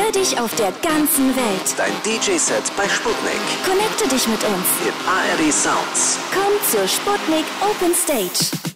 Hör dich auf der ganzen Welt. Dein DJ-Set bei Sputnik. Connecte dich mit uns. Im ARD Sounds. Komm zur Sputnik Open Stage.